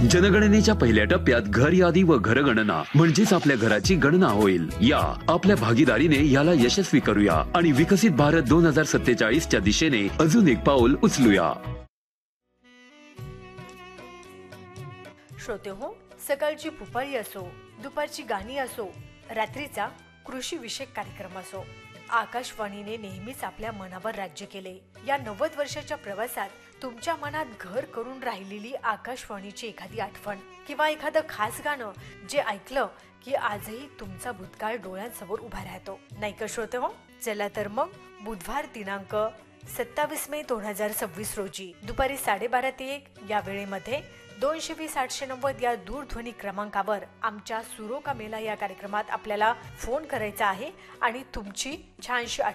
जनगणनेच्या पहिल्या टप्प्यात घर यादी व घरगणना म्हणजेच आपल्या घराची गणना होईल। या आपल्या भागीदारीने याला यशस्वी करूया आणि विकसित भारत 2047 च्या दिशेने अजून एक पाऊल उचलूया। श्रोते हो, सकाळची भुपाळी असो, दुपारची गाणी असो, रात्रीचा कृषी विषयक कार्यक्रम असो, आकाशवाणीने नेहमीच आपल्या मनावर राज्य केले। या 90 वर्षाच्या प्रवासात तुमच्या मनात घर करून राहिलेली आकाशवाणीची एखादी आठवण किंवा एखादं खास गाणं जे ऐकलं की आजही तुमचा भूतकाळ डोळ्यांसमोर उभा राहतो, नाही का श्रोते हो? चला तर मग बुधवार दिनांक 27 मे 2026 रोजी दुपारी 12:30 ते 1 या वेळेमध्ये 220-890 या दूरध्वनी क्रमांकावर आमच्या सुरो का मेला या कार्यक्रमात आपल्याला फोन करायचा आहे आणि तुमची छानशी